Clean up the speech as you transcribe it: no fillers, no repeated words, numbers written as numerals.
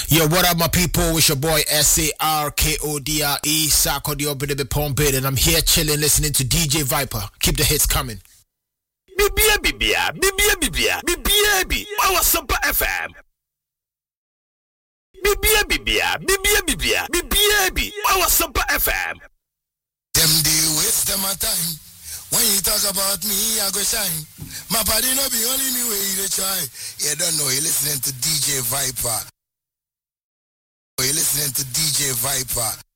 Yo, what up, my people? It's your boy SARKODRE, Sarkodie Obidebe Pompid, and I'm here chilling, listening to DJ Viper. Keep the hits coming. Bibia, our Super FM. Bibia, our Super FM. Them they waste them my time. When you talk about me, I go shine. My body no be only me way you try. You don't know, you're listening to DJ Viper. You're listening to DJ Viper.